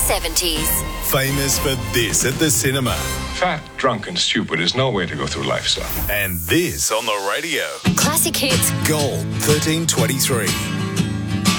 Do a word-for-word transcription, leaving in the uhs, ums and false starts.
seventies. Famous for this at the cinema. Fat, drunk and stupid is no way to go through life, son. And this on the radio. Classic hits. Gold thirteen twenty-three.